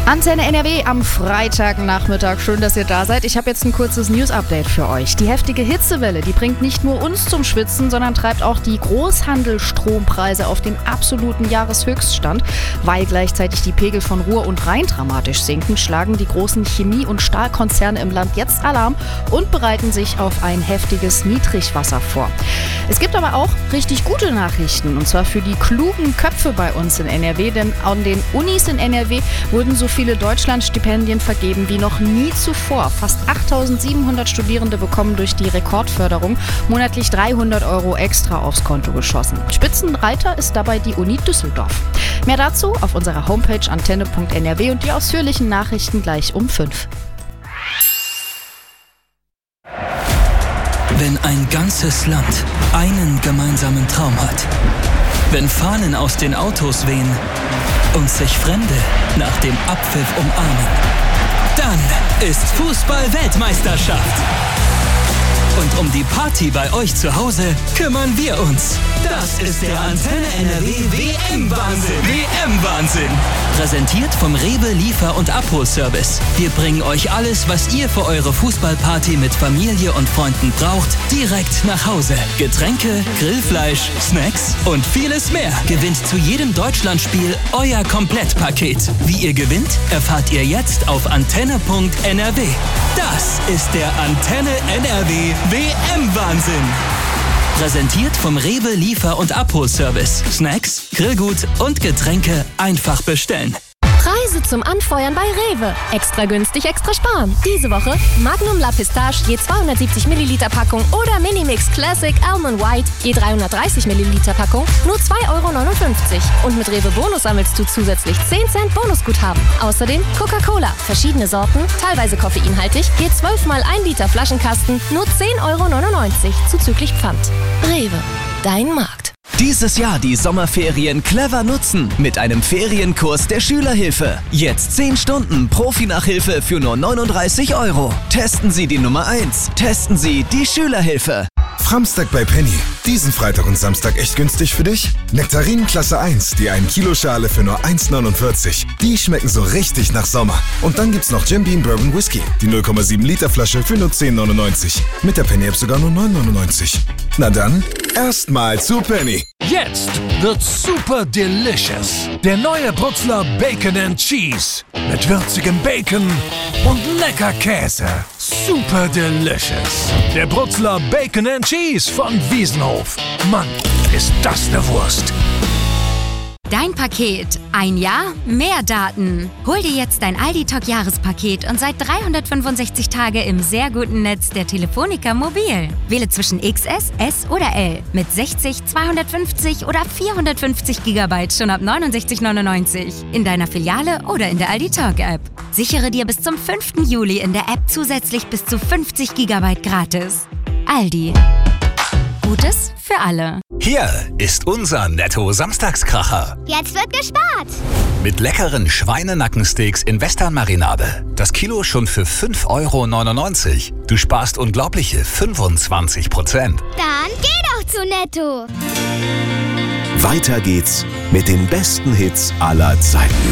Antenne NRW am Freitagnachmittag. Schön, dass ihr da seid. Ich habe jetzt ein kurzes News-Update für euch. Die heftige Hitzewelle, die bringt nicht nur uns zum Schwitzen, sondern treibt auch die Großhandelsstrompreise auf den absoluten Jahreshöchststand. Weil gleichzeitig die Pegel von Ruhr und Rhein dramatisch sinken, schlagen die großen Chemie- und Stahlkonzerne im Land jetzt Alarm und bereiten sich auf ein heftiges Niedrigwasser vor. Es gibt aber auch richtig gute Nachrichten, und zwar für die klugen Köpfe bei uns in NRW, denn an den Unis in NRW wurden so viele Deutschlandstipendien vergeben wie noch nie zuvor. Fast 8.700 Studierende bekommen durch die Rekordförderung monatlich 300 € extra aufs Konto geschossen. Spitzenreiter ist dabei die Uni Düsseldorf. Mehr dazu auf unserer Homepage antenne.nrw und die ausführlichen Nachrichten gleich um 5. Wenn ein ganzes Land einen gemeinsamen Traum hat, wenn Fahnen aus den Autos wehen und sich Fremde nach dem Abpfiff umarmen, dann ist Fußball-Weltmeisterschaft. Und um die Party bei euch zu Hause kümmern wir uns. Das ist der Antenne NRW WM-Wahnsinn. WM-Wahnsinn. Präsentiert vom Rewe Liefer- und Abholservice. Wir bringen euch alles, was ihr für eure Fußballparty mit Familie und Freunden braucht, direkt nach Hause. Getränke, Grillfleisch, Snacks und vieles mehr. Gewinnt zu jedem Deutschlandspiel euer Komplettpaket. Wie ihr gewinnt, erfahrt ihr jetzt auf antenne.nrw. Das ist der Antenne NRW WM-Wahnsinn. Präsentiert vom Rewe Liefer- und Abholservice. Snacks, Grillgut und Getränke einfach bestellen. Preise zum Anfeuern bei Rewe. Extra günstig, extra sparen. Diese Woche Magnum La Pistache je 270 Milliliter Packung oder Minimix Classic Almond White je 330 Milliliter Packung nur 2,59 €. Und mit Rewe Bonus sammelst du zusätzlich 10 Cent Bonusguthaben. Außerdem Coca-Cola, verschiedene Sorten, teilweise koffeinhaltig, je 12 mal 1 Liter Flaschenkasten nur 10,99 € zuzüglich Pfand. Rewe, dein Markt. Dieses Jahr die Sommerferien clever nutzen mit einem Ferienkurs der Schülerhilfe. Jetzt 10 Stunden Profi-Nachhilfe für nur 39 €. Testen Sie die Nummer 1. Testen Sie die Schülerhilfe. Framstag bei Penny. Diesen Freitag und Samstag echt günstig für dich? Nektarinen Klasse 1, die 1 Kilo Schale für nur 1,49 €. Die schmecken so richtig nach Sommer. Und dann gibt's noch Jim Beam Bourbon Whisky, die 0,7 Liter Flasche für nur 10,99 €. Mit der Penny-App sogar nur 9,99 €. Na dann, erstmal zu Penny. Jetzt wird's super delicious. Der neue Brutzler Bacon and Cheese. Mit würzigem Bacon und lecker Käse. Super delicious. Der Brutzler Bacon and Cheese von Wiesenhof. Mann, ist das eine Wurst. Dein Paket. Ein Jahr, mehr Daten. Hol dir jetzt dein Aldi-Talk-Jahrespaket und seit 365 Tage im sehr guten Netz der Telefonica Mobil. Wähle zwischen XS, S oder L mit 60, 250 oder 450 GB schon ab 69,99 € in deiner Filiale oder in der Aldi-Talk-App. Sichere dir bis zum 5. Juli in der App zusätzlich bis zu 50 GB gratis. Aldi. Gutes für alle. Hier ist unser Netto-Samstagskracher. Jetzt wird gespart. Mit leckeren Schweinenackensteaks in Western-Marinade. Das Kilo schon für 5,99 €. Du sparst unglaubliche 25%. Dann geh doch zu Netto. Weiter geht's mit den besten Hits aller Zeiten.